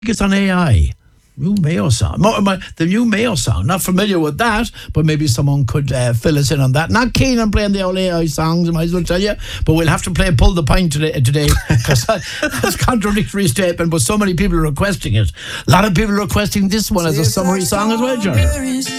it's on AI. New Mayo song. The new Mayo song. Not familiar with that, but maybe someone could fill us in on that. Not keen on playing the old AI songs, I might as well tell you, but we'll have to play Pull the Pint today because that's contradictory statement, but so many people are requesting it. A lot of people are requesting this one as a summary song as well, Jerry.